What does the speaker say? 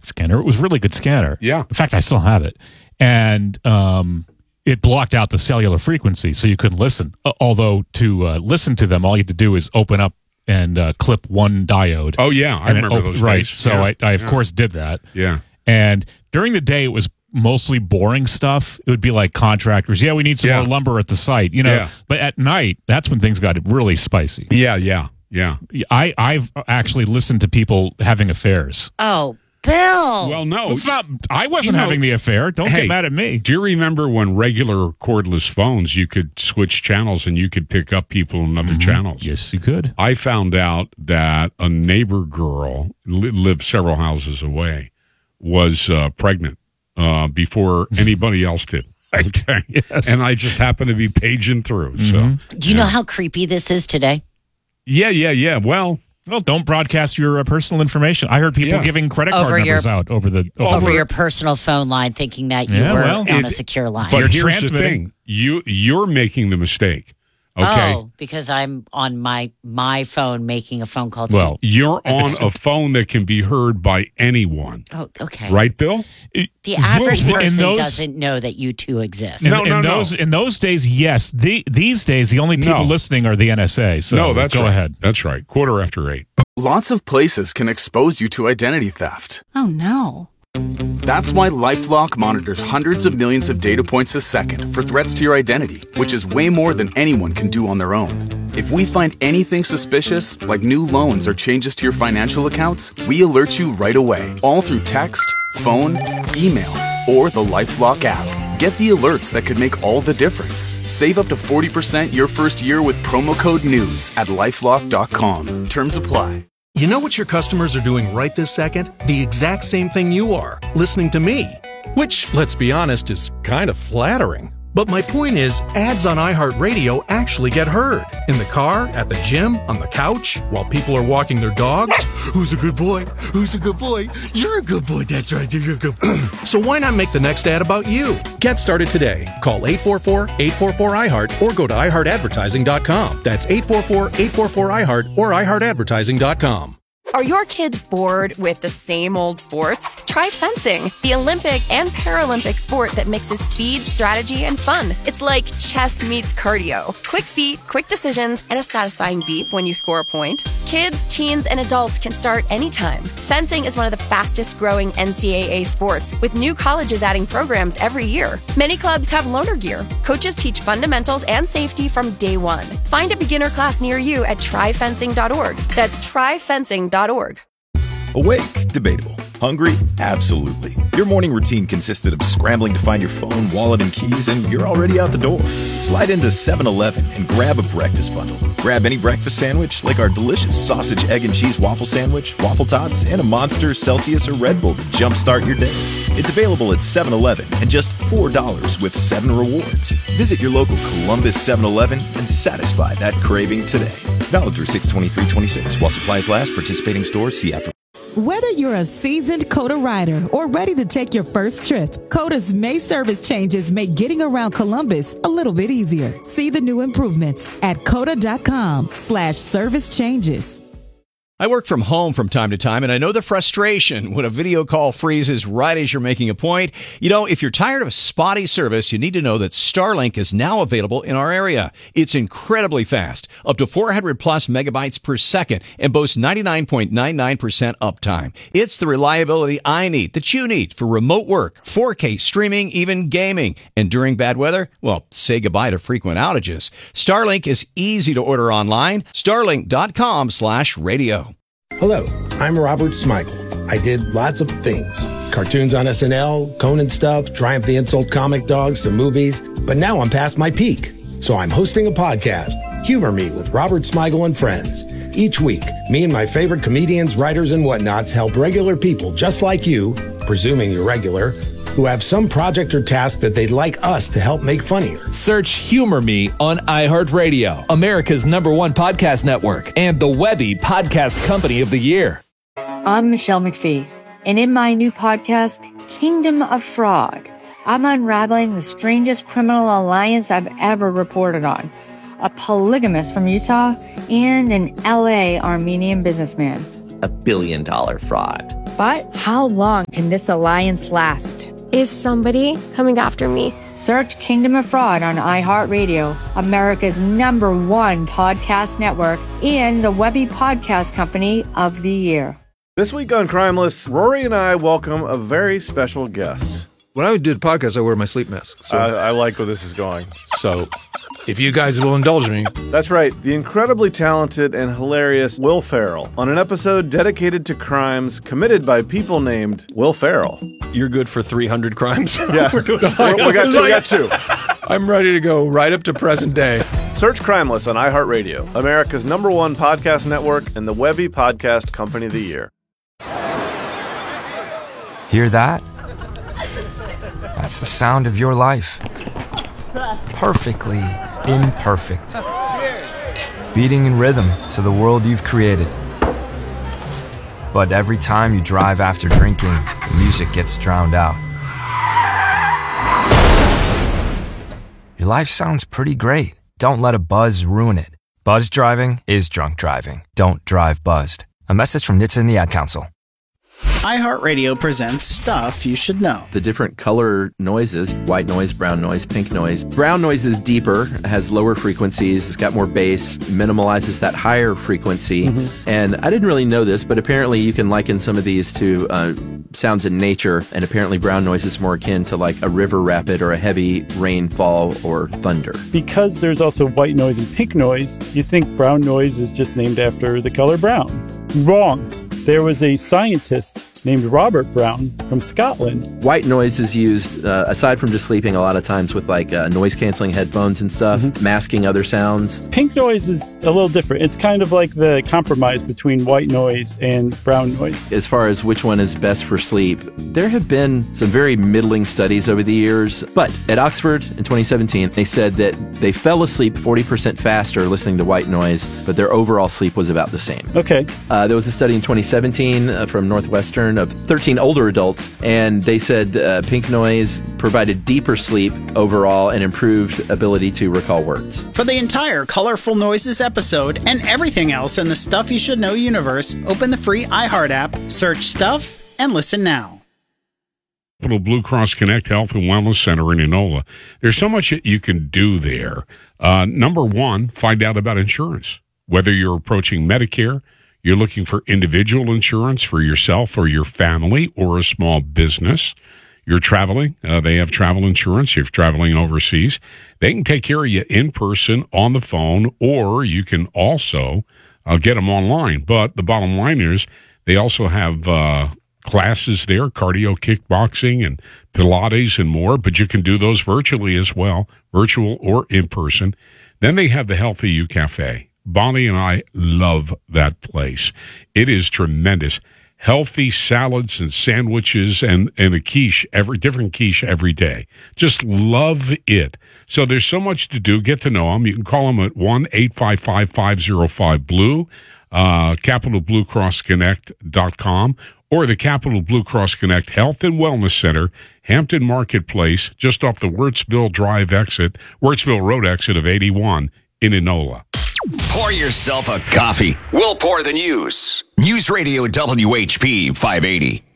scanner. It was a really good scanner. Yeah. In fact, I still have it. And it blocked out the cellular frequency, so you couldn't listen. Although to listen to them, all you had to do is open up and clip one diode. Oh, yeah. I remember those right. days. So yeah. I of course, did that. Yeah. And during the day, it was mostly boring stuff. It would be like contractors. Yeah, we need some more lumber at the site, you know. Yeah. But at night, that's when things got really spicy. Yeah. I've actually listened to people having affairs. Oh, Bill. Well, no. It's not. I wasn't having the affair. Don't get mad at me. Do you remember when regular cordless phones, you could switch channels and you could pick up people in other channels? Yes, you could. I found out that a neighbor girl lived several houses away, was pregnant before anybody else did. Okay. Yes. And I just happened to be paging through. So, Do you know how creepy this is today? Yeah. Well, don't broadcast your personal information. I heard people giving credit card numbers out over your personal phone line, thinking that you were on a secure line. But here's the thing: you're making the mistake. Okay. Oh, because I'm on my phone making a phone call Well, you're on a phone that can be heard by anyone. Oh, okay. Right, Bill? The average person doesn't know that you two exist. In those days, yes. These days, the only people listening are the NSA. So go ahead. That's right. 8:15. Lots of places can expose you to identity theft. Oh, no. That's why LifeLock monitors hundreds of millions of data points a second for threats to your identity, which is way more than anyone can do on their own. If we find anything suspicious, like new loans or changes to your financial accounts, we alert you right away, all through text, phone, email, or the LifeLock app. Get the alerts that could make all the difference. Save up to 40% your first year with promo code NEWS at LifeLock.com. Terms apply. You know what your customers are doing right this second? The exact same thing you are, listening to me. Which, let's be honest, is kind of flattering. But my point is, ads on iHeartRadio actually get heard. In the car, at the gym, on the couch, while people are walking their dogs. Who's a good boy? Who's a good boy? You're a good boy, that's right, you're a good boy. So why not make the next ad about you? Get started today. Call 844-844-iHeart or go to iHeartAdvertising.com. That's 844-844-iHeart or iHeartAdvertising.com. Are your kids bored with the same old sports? Try fencing, the Olympic and Paralympic sport that mixes speed, strategy, and fun. It's like chess meets cardio. Quick feet, quick decisions, and a satisfying beep when you score a point. Kids, teens, and adults can start anytime. Fencing is one of the fastest growing NCAA sports, with new colleges adding programs every year. Many clubs have loaner gear. Coaches teach fundamentals and safety from day one. Find a beginner class near you at tryfencing.org. That's tryfencing.org. Awake? Debatable. Hungry? Absolutely. Your morning routine consisted of scrambling to find your phone, wallet, and keys, and you're already out the door. Slide into 7-Eleven and grab a breakfast bundle. Grab any breakfast sandwich, like our delicious sausage, egg, and cheese waffle sandwich, waffle tots, and a Monster, Celsius, or Red Bull to jumpstart your day. It's available at 7-Eleven and just $4 with 7 rewards. Visit your local Columbus 7-Eleven and satisfy that craving today. Valid through 6/23/26. While supplies last, participating stores see after. Whether you're a seasoned COTA rider or ready to take your first trip, COTA's May service changes make getting around Columbus a little bit easier. See the new improvements at COTA.com/service changes. I work from home from time to time, and I know the frustration when a video call freezes right as you're making a point. You know, if you're tired of spotty service, you need to know that Starlink is now available in our area. It's incredibly fast, up to 400 plus megabytes per second, and boasts 99.99% uptime. It's the reliability I need, that you need, for remote work, 4K streaming, even gaming. And during bad weather, well, say goodbye to frequent outages. Starlink is easy to order online. Starlink.com/radio. Hello, I'm Robert Smigel. I did lots of things. Cartoons on SNL, Conan stuff, Triumph the Insult Comic Dog, some movies. But now I'm past my peak. So I'm hosting a podcast, Humor Me with Robert Smigel and Friends. Each week, me and my favorite comedians, writers, and whatnots help regular people just like you, presuming you're regular, who have some project or task that they'd like us to help make funnier. Search Humor Me on iHeartRadio, America's #1 podcast network, and the Webby Podcast Company of the Year. I'm Michelle McPhee, and in my new podcast, Kingdom of Frog, I'm unraveling the strangest criminal alliance I've ever reported on. A polygamist from Utah and an LA Armenian businessman. $1 billion fraud. But how long can this alliance last? Is somebody coming after me? Search Kingdom of Fraud on iHeartRadio, America's #1 podcast network, and the Webby Podcast Company of the Year. This week on Crimeless, Rory and I welcome a very special guest. When I do the podcast, I wear my sleep mask. So. I like where this is going. So, if you guys will indulge me. That's right, the incredibly talented and hilarious Will Ferrell on an episode dedicated to crimes committed by people named Will Ferrell. You're good for 300 crimes? Yeah, we got two. I'm ready to go right up to present day. Search Crimeless on iHeartRadio, America's #1 podcast network, and the Webby Podcast Company of the Year. Hear that? That's the sound of your life. Perfectly imperfect. Beating in rhythm to the world you've created. But every time you drive after drinking, the music gets drowned out. Your life sounds pretty great. Don't let a buzz ruin it. Buzz driving is drunk driving. Don't drive buzzed. A message from NHTSA and the Ad Council. iHeartRadio presents Stuff You Should Know. The different color noises, white noise, brown noise, pink noise. Brown noise is deeper, has lower frequencies, it's got more bass, minimalizes that higher frequency. Mm-hmm. And I didn't really know this, but apparently you can liken some of these to sounds in nature, and apparently brown noise is more akin to like a river rapid or a heavy rainfall or thunder. Because there's also white noise and pink noise, you think brown noise is just named after the color brown. Wrong. There was a scientist named Robert Brown from Scotland. White noise is used, aside from just sleeping, a lot of times with like noise-canceling headphones and stuff, masking other sounds. Pink noise is a little different. It's kind of like the compromise between white noise and brown noise. As far as which one is best for sleep, there have been some very middling studies over the years. But at Oxford in 2017, they said that they fell asleep 40% faster listening to white noise, but their overall sleep was about the same. Okay. There was a study in 2017 from Northwestern of 13 older adults, and they said pink noise provided deeper sleep overall and improved ability to recall words. For the entire Colorful Noises episode and everything else in the Stuff You Should Know universe, open the free iHeart app, search Stuff, and listen now. Capital Blue Cross Connect Health and Wellness Center in Enola. There's so much that you can do there. Number one, find out about insurance. Whether you're approaching Medicare, you're looking for individual insurance for yourself or your family or a small business. You're traveling. They have travel insurance. If you're traveling overseas, they can take care of you in person, on the phone, or you can also get them online. But the bottom line is they also have classes there, cardio, kickboxing, and Pilates and more. But you can do those virtually as well, virtual or in person. Then they have the Healthy You Cafe. Bonnie and I love that place. It is tremendous. Healthy salads and sandwiches and a quiche, different quiche every day. Just love it. So there's so much to do. Get to know them. You can call them at 1-855-505-BLUE, capitalbluecrossconnect.com, or the Capital Blue Cross Connect Health and Wellness Center, Hampton Marketplace, just off the Wirtsville Road exit of 81 in Enola. Pour yourself a coffee. We'll pour the news. News Radio WHP 580.